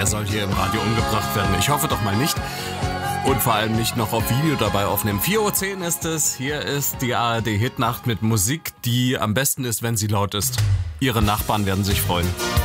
soll hier im Radio umgebracht werden. Ich hoffe doch mal nicht. Und vor allem nicht noch auf Video dabei aufnehmen. 4:10 Uhr ist es. Hier ist die ARD Hitnacht mit Musik, die am besten ist, wenn sie laut ist. Ihre Nachbarn werden sich freuen.